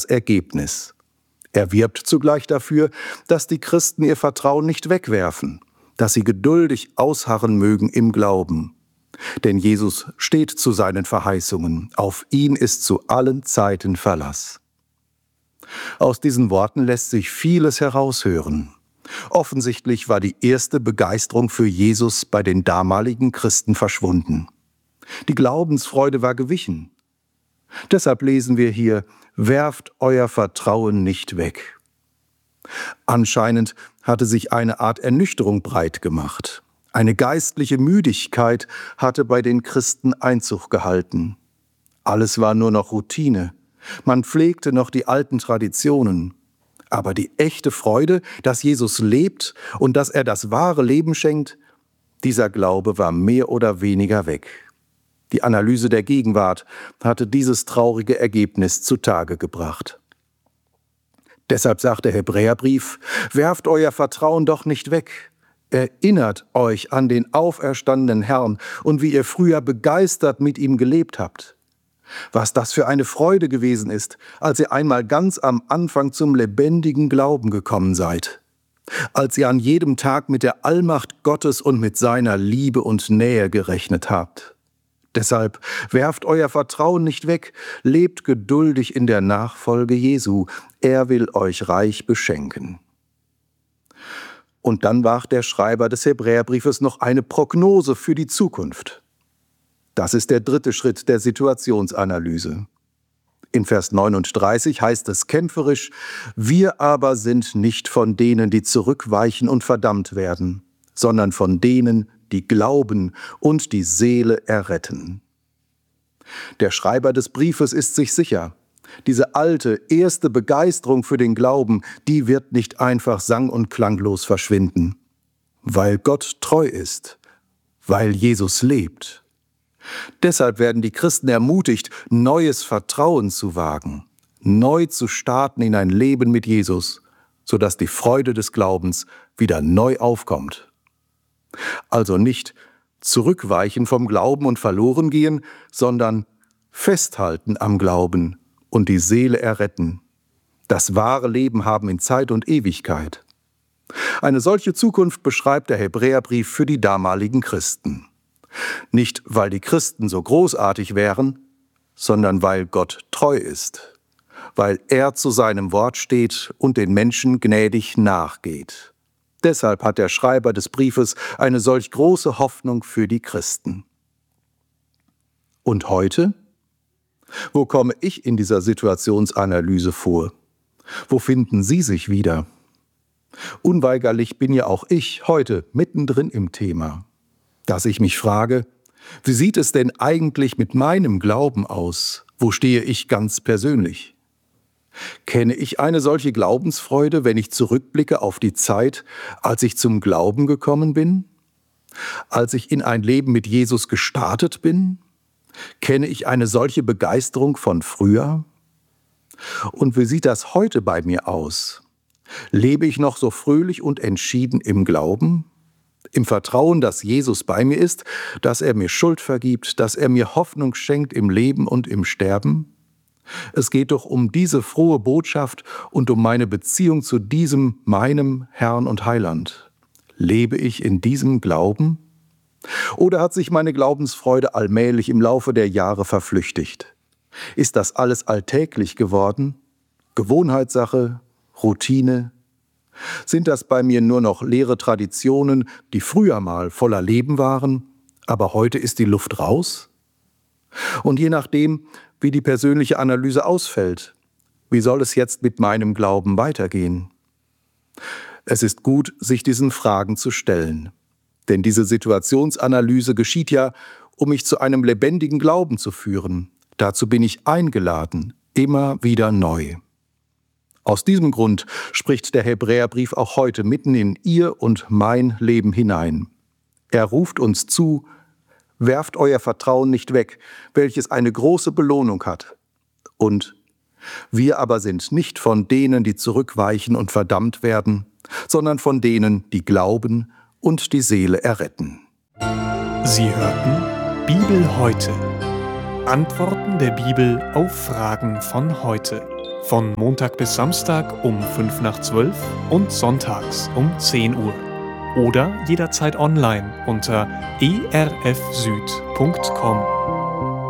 Ergebnis. Er wirbt zugleich dafür, dass die Christen ihr Vertrauen nicht wegwerfen, dass sie geduldig ausharren mögen im Glauben. Denn Jesus steht zu seinen Verheißungen, auf ihn ist zu allen Zeiten Verlass. Aus diesen Worten lässt sich vieles heraushören. Offensichtlich war die erste Begeisterung für Jesus bei den damaligen Christen verschwunden. Die Glaubensfreude war gewichen. Deshalb lesen wir hier: Werft euer Vertrauen nicht weg. Anscheinend hatte sich eine Art Ernüchterung breit gemacht. Eine geistliche Müdigkeit hatte bei den Christen Einzug gehalten. Alles war nur noch Routine. Man pflegte noch die alten Traditionen. Aber die echte Freude, dass Jesus lebt und dass er das wahre Leben schenkt, dieser Glaube war mehr oder weniger weg. Die Analyse der Gegenwart hatte dieses traurige Ergebnis zutage gebracht. Deshalb sagt der Hebräerbrief: Werft euer Vertrauen doch nicht weg. Erinnert euch an den auferstandenen Herrn und wie ihr früher begeistert mit ihm gelebt habt. Was das für eine Freude gewesen ist, als ihr einmal ganz am Anfang zum lebendigen Glauben gekommen seid. Als ihr an jedem Tag mit der Allmacht Gottes und mit seiner Liebe und Nähe gerechnet habt. Deshalb werft euer Vertrauen nicht weg, lebt geduldig in der Nachfolge Jesu. Er will euch reich beschenken. Und dann wagt der Schreiber des Hebräerbriefes noch eine Prognose für die Zukunft. Das ist der dritte Schritt der Situationsanalyse. In Vers 39 heißt es kämpferisch: Wir aber sind nicht von denen, die zurückweichen und verdammt werden, sondern von denen, die glauben und die Seele erretten. Der Schreiber des Briefes ist sich sicher, diese alte, erste Begeisterung für den Glauben, die wird nicht einfach sang- und klanglos verschwinden. Weil Gott treu ist, weil Jesus lebt. Deshalb werden die Christen ermutigt, neues Vertrauen zu wagen, neu zu starten in ein Leben mit Jesus, sodass die Freude des Glaubens wieder neu aufkommt. Also nicht zurückweichen vom Glauben und verloren gehen, sondern festhalten am Glauben und die Seele erretten. Das wahre Leben haben in Zeit und Ewigkeit. Eine solche Zukunft beschreibt der Hebräerbrief für die damaligen Christen. Nicht, weil die Christen so großartig wären, sondern weil Gott treu ist, weil er zu seinem Wort steht und den Menschen gnädig nachgeht. Deshalb hat der Schreiber des Briefes eine solch große Hoffnung für die Christen. Und heute? Wo komme ich in dieser Situationsanalyse vor? Wo finden Sie sich wieder? Unweigerlich bin ja auch ich heute mittendrin im Thema, dass ich mich frage: Wie sieht es denn eigentlich mit meinem Glauben aus? Wo stehe ich ganz persönlich? Kenne ich eine solche Glaubensfreude, wenn ich zurückblicke auf die Zeit, als ich zum Glauben gekommen bin? Als ich in ein Leben mit Jesus gestartet bin? Kenne ich eine solche Begeisterung von früher? Und wie sieht das heute bei mir aus? Lebe ich noch so fröhlich und entschieden im Glauben? Im Vertrauen, dass Jesus bei mir ist, dass er mir Schuld vergibt, dass er mir Hoffnung schenkt im Leben und im Sterben? Es geht doch um diese frohe Botschaft und um meine Beziehung zu diesem, meinem Herrn und Heiland. Lebe ich in diesem Glauben? Oder hat sich meine Glaubensfreude allmählich im Laufe der Jahre verflüchtigt? Ist das alles alltäglich geworden? Gewohnheitssache? Routine? Sind das bei mir nur noch leere Traditionen, die früher mal voller Leben waren, aber heute ist die Luft raus? Und je nachdem, wie die persönliche Analyse ausfällt, wie soll es jetzt mit meinem Glauben weitergehen? Es ist gut, sich diesen Fragen zu stellen. Denn diese Situationsanalyse geschieht ja, um mich zu einem lebendigen Glauben zu führen. Dazu bin ich eingeladen, immer wieder neu. Aus diesem Grund spricht der Hebräerbrief auch heute mitten in Ihr und mein Leben hinein. Er ruft uns zu: Werft euer Vertrauen nicht weg, welches eine große Belohnung hat. Und wir aber sind nicht von denen, die zurückweichen und verdammt werden, sondern von denen, die glauben und die Seele erretten. Sie hörten Bibel heute. Antworten der Bibel auf Fragen von heute. Von Montag bis Samstag um 5 nach 12 und sonntags um 10 Uhr. Oder jederzeit online unter erfsüd.com.